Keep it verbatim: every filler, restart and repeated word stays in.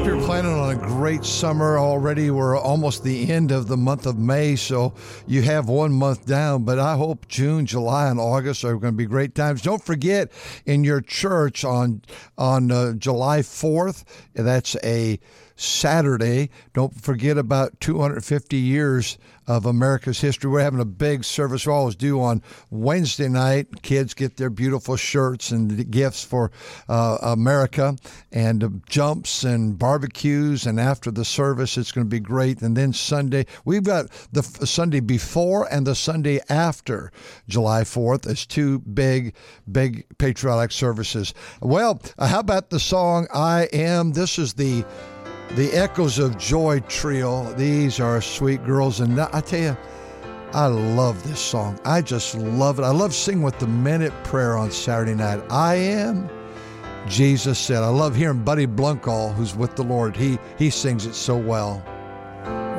hope you're planning on a great summer already. We're almost the end of the month of May, so you have one month down, but I hope June, July, and August are going to be great times. Don't forget, in your church on on uh, July fourth, that's a Saturday. Don't forget about two hundred fifty years of America's history. We're having a big service. We always do on Wednesday night. Kids get their beautiful shirts and gifts for uh, America, and uh, jumps and barbecues. And after the service, it's going to be great. And then Sunday, we've got the f- Sunday before and the Sunday after July fourth as two big, big patriotic services. Well, uh, how about the song I Am? This is the The Echoes of Joy Trio. These are sweet girls, and I tell you, I love this song. I just love it. I love singing with the Minute Prayer on Saturday night. I am, Jesus said. I love hearing Buddy Blunkall, who's with the Lord. He he sings it so well.